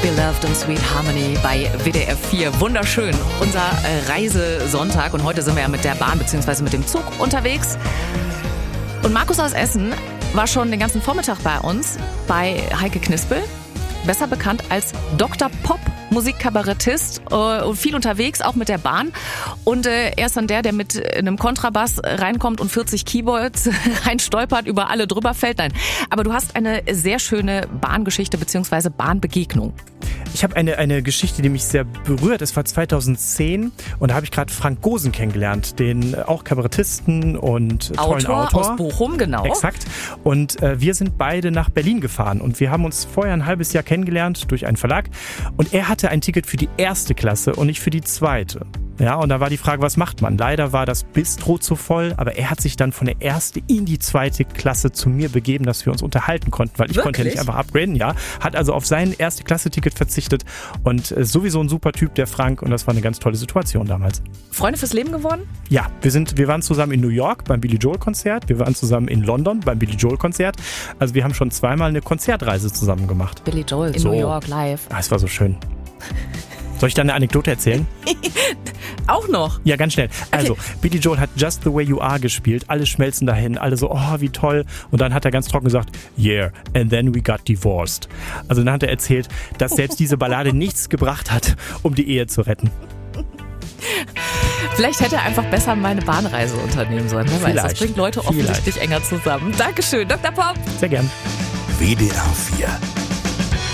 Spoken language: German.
Beloved und Sweet Harmony bei WDR 4. Wunderschön. Unser Reisesonntag. Und heute sind wir ja mit der Bahn bzw. mit dem Zug unterwegs. Und Markus aus Essen war schon den ganzen Vormittag bei uns, bei Heike Knispel. Besser bekannt als Dr. Pop, Musikkabarettist und viel unterwegs, auch mit der Bahn. Und er ist dann der mit einem Kontrabass reinkommt und 40 Keyboards reinstolpert, über alle drüber fällt. Nein, aber du hast eine sehr schöne Bahngeschichte bzw. Bahnbegegnung. Ich habe eine Geschichte, die mich sehr berührt. Es war 2010 und da habe ich gerade Frank Gosen kennengelernt, den auch Kabarettisten und tollen Autor. Aus Bochum, genau. Exakt. Und wir sind beide nach Berlin gefahren und wir haben uns vorher ein halbes Jahr kennengelernt durch einen Verlag und er hatte ein Ticket für die erste Klasse und nicht für die zweite. Ja, und da war die Frage, was macht man? Leider war das Bistro zu voll, aber er hat sich dann von der ersten in die zweite Klasse zu mir begeben, dass wir uns unterhalten konnten, weil ich konnte ja nicht einfach upgraden, ja. Hat also auf sein erste Klasse-Ticket verzichtet und sowieso ein super Typ, der Frank, und das war eine ganz tolle Situation damals. Freunde fürs Leben geworden? Ja, wir waren zusammen in New York beim Billy Joel Konzert, wir waren zusammen in London beim Billy Joel Konzert, also wir haben schon zweimal eine Konzertreise zusammen gemacht. Billy Joel in New York live. Ah, es war so schön. Soll ich da eine Anekdote erzählen? Auch noch? Ja, ganz schnell. Also, okay. Billy Joel hat Just the Way You Are gespielt. Alle schmelzen dahin. Alle so, oh, wie toll. Und dann hat er ganz trocken gesagt, yeah, and then we got divorced. Also dann hat er erzählt, dass selbst diese Ballade nichts gebracht hat, um die Ehe zu retten. Vielleicht hätte er einfach besser meine Bahnreise unternehmen sollen. Wer weiß, das bringt Leute offensichtlich enger zusammen. Dankeschön, Dr. Pop. Sehr gern. WDR 4